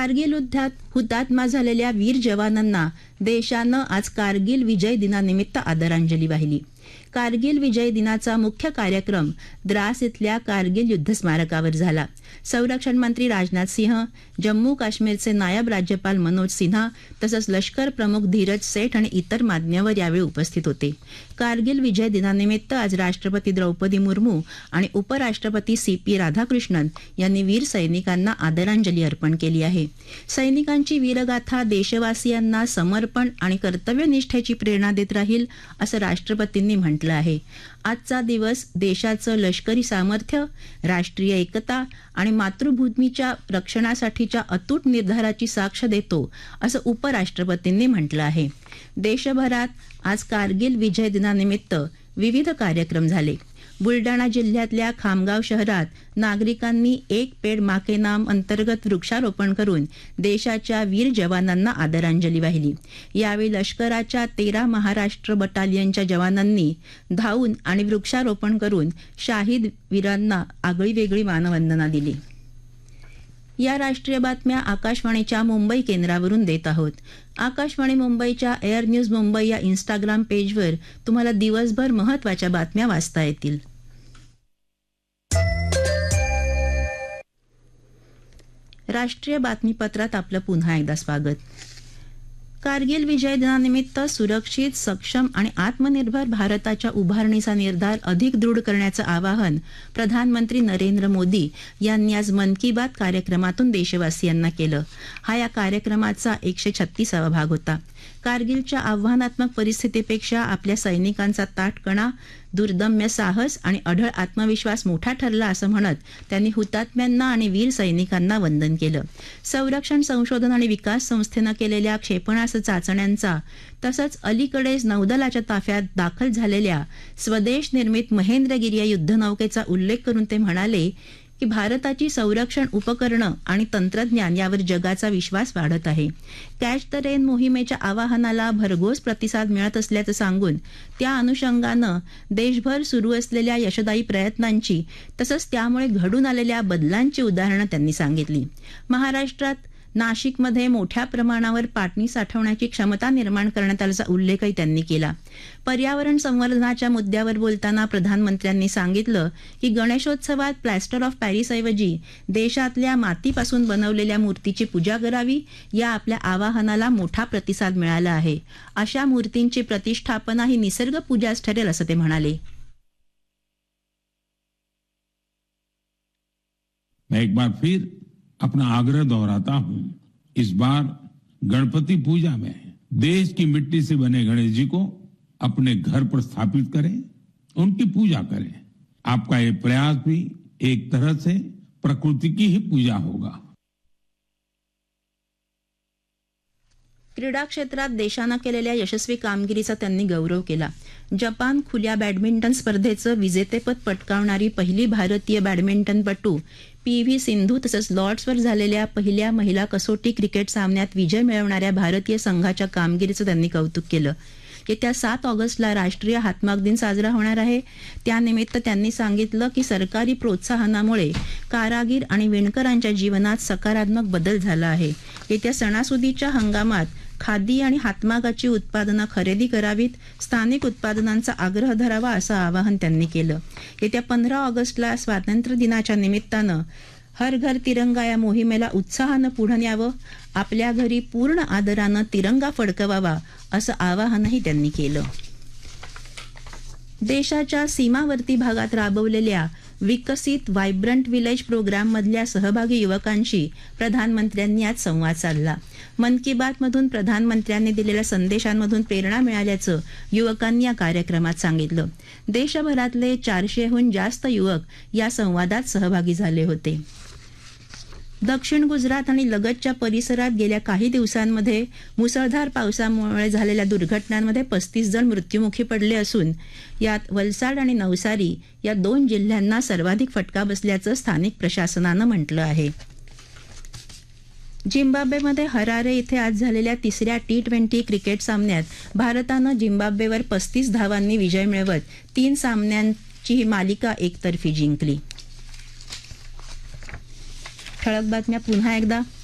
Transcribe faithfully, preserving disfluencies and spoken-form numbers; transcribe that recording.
कारगिल युद्धात हुतात्मा झालेल्या वीर जवानांना देशानं आज कारगिल विजय दिनानिमित्त आदरांजली वाहिली. कारगिल विजय दिनाचा मुख्य कार्यक्रम द्रास इथल्या कारगिल युद्ध स्मारकावर झाला. संरक्षण मंत्री राजनाथ सिंह, जम्मू काश्मीरचे नायब राज्यपाल मनोज सिन्हा तसंच लष्कर प्रमुख धीरज सेठ आणि इतर मान्यवर यावेळी उपस्थित होते. कारगिल विजय दिनानिमित्त आज राष्ट्रपती द्रौपदी मुर्मू आणि उपराष्ट्रपती सी पी राधाकृष्णन यांनी वीर सैनिकांना आदरांजली अर्पण केली आहे. सैनिकांची वीरगाथा देशवासियांना समर्पण आणि कर्तव्यनिष्ठेची प्रेरणा देत राहील असं राष्ट्रपतींनी म्हटलं आहे. आजचा दिवस देशाचं लष्करी सामर्थ्य, राष्ट्रीय एकता आणि मातृभूमीच्या रक्षणासाठीच्या अतूट निर्धाराची साक्ष देतो असं उपराष्ट्रपतींनी म्हटलं आहे. देशभरात आज कारगिल विजय दिनानिमित्त विविध कार्यक्रम झाले. बुलडाणा जिल्ह्यातल्या खामगाव शहरात नागरिकांनी एक पेड मा के नाम अंतर्गत वृक्षारोपण करून देशाच्या वीर जवानांना आदरांजली वाहिली. यावेळी लष्कराच्या तेरा महाराष्ट्र बटालियनच्या जवानांनी धावून आणि वृक्षारोपण करून शाहीद वीरांना आगळीवेगळी मानवंदना दिली. या राष्ट्रीय बातम्या आकाशवाणीच्या मुंबई केंद्रावरून देत आहोत. आकाशवाणी मुंबईच्या एअर न्यूज मुंबई या इंस्टाग्राम पेजवर तुम्हाला दिवसभर महत्त्वाच्या बातम्या वाचता येतील. राष्ट्रीय बातमीपत्रात आपलं पुन्हा एकदा स्वागत. कारगिल विजय दिनानिमित्त सुरक्षित, सक्षम आणि आत्मनिर्भर भारताच्या उभारणीचा निर्धार अधिक दृढ करण्याचं आवाहन प्रधानमंत्री नरेंद्र मोदी यांनी आज मन की बात कार्यक्रमातून देशवासियांना केलं. हा या कार्यक्रमाचा एकशे छत्तीसावा भाग होता. कारगिलच्या आव्हानात्मक परिस्थितीपेक्षा आपल्या सैनिकांचा ताठकणा, दुर्दम्य साहस आणि अढळ आत्मविश्वास मोठा ठरला असं म्हणत त्यांनी हुतात्म्यांना आणि वीर सैनिकांना वंदन केलं. संरक्षण संशोधन आणि विकास संस्थेनं केलेल्या क्षेपणास्त्र चाचण्यांचा तसंच अलीकडेच नौदलाच्या ताफ्यात दाखल झालेल्या स्वदेश निर्मित महेंद्रगिरी या युद्धनौकेचा उल्लेख करून ते म्हणाले की भारताची संरक्षण उपकरणं आणि तंत्रज्ञान यावर जगाचा विश्वास वाढत आहे. कॅच द रेन मोहिमेच्या आवाहनाला भरघोस प्रतिसाद मिळत असल्याचं सांगून त्या अनुषंगानं देशभर सुरू असलेल्या यशदायी प्रयत्नांची तसंच त्यामुळे घडून आलेल्या बदलांची उदाहरणं त्यांनी सांगितली. महाराष्ट्रात नाशिकमध्ये मोठ्या प्रमाणावर पाटणी साठवण्याची क्षमता निर्माण करण्यात आल्याचा उल्लेखही त्यांनी केला. पर्यावरण संवर्धनाच्या मुद्द्यावर बोलताना प्रधानमंत्र्यांनी सांगितलं की गणेशोत्सवात प्लॅस्टर ऑफ पॅरिसऐवजी देशातल्या मातीपासून बनवलेल्या मूर्तीची पूजा करावी, या आपल्या आवाहनाला मोठा प्रतिसाद मिळाला आहे. अशा मूर्तींची प्रतिष्ठापना ही निसर्ग पूजाच ठरेल असं ते म्हणाले. एक बार फिर अपना आग्रह दोहराता हूं. इस बार गणपति पूजा में देश की मिट्टी से बने गणेश जी को अपने घर पर स्थापित करें, उनकी पूजा करें. आपका ये प्रयास भी एक तरह से प्रकृति की ही पूजा होगा. क्रीडा क्षेत्रात देशानं केलेल्या यशस्वी कामगिरीचा त्यांनी गौरव केला. जपान खुल्या बॅडमिंटन स्पर्धेचं विजेतेपद पटकावणारी पहिली भारतीय बॅडमिंटनपटू पी व्ही सिंधू तसंच लॉर्ड्सवर झालेल्या पहिल्या महिला कसोटी क्रिकेट सामन्यात विजय मिळवणाऱ्या भारतीय संघाच्या कामगिरीचं त्यांनी कौतुक केलं. येत्या सात ऑगस्टला राष्ट्रीय हातमाग दिन साजरा होणार आहे. त्यानिमित्त त्यांनी सांगितलं की सरकारी प्रोत्साहनामुळे कारागीर आणि विणकरांच्या जीवनात सकारात्मक बदल झाला आहे. येत्या सणासुदीच्या हंगामात खादी आणि हातमागाची उत्पादनं खरेदी करावीत, स्थानिक उत्पादनांचा आग्रह धरावा असं आवाहन त्यांनी केलं. येत्या पंधरा ऑगस्टला स्वातंत्र्य दिनाच्या निमित्तानं हर घर तिरंगा या मोहिमेला उत्साहानं पुढे न्यावं, आपल्या घरी पूर्ण आदरानं तिरंगा फडकवावा असं आवाहनही त्यांनी केलं. देशाच्या सीमावर्ती भागात राबवलेल्या विकसित व्हायब्रंट विलेज प्रोग्राम मधल्या सहभागी युवकांशी प्रधानमंत्र्यांनी आज संवाद साधला. मन की बात मधून प्रधानमंत्र्यांनी दिलेल्या संदेशांमधून प्रेरणा मिळाल्याचं युवकांनी या कार्यक्रमात सांगितलं. देशभरातले चारशेहून जास्त युवक या संवादात सहभागी झाले होते. दक्षिण गुजरात आणि लगतच्या परिसरात गेल्या काही दिवसांमध्ये मुसळधार पावसामुळे झालेल्या दुर्घटनांमध्ये पस्तीस जण मृत्युमुखी पडले असून यात वलसाड आणि नवसारी या दोन जिल्ह्यांना सर्वाधिक फटका बसल्याचं स्थानिक प्रशासनानं म्हटलं आहे. झिम्बाब्वेमध्ये हरारे इथे आज झालेल्या तिसऱ्या टी ट्वेंटी क्रिकेट सामन्यात भारतानं झिम्बाब्वेवर पस्तीस धावांनी विजय मिळवत तीन सामन्यांची ही मालिका एकतर्फी जिंकली. ठळक बातम्या पुन्हा एकदा.